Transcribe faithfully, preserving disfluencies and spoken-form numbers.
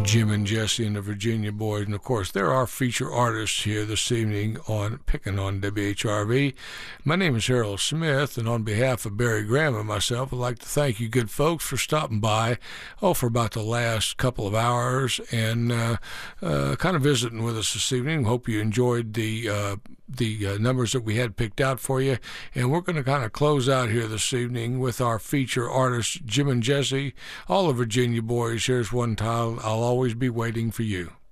Jim and Jesse and the Virginia Boys. And, of course, there are feature artists here this evening on Picking on W H R V. My name is Harold Smith, and on behalf of Barry Graham and myself, I'd like to thank you good folks for stopping by, oh, for about the last couple of hours and uh, uh, kind of visiting with us this evening. Hope you enjoyed the uh, the uh, numbers that we had picked out for you. And we're going to kind of close out here this evening with our feature artists, Jim and Jesse, all the Virginia Boys. Here's one title, I'll Always Be Waiting for You.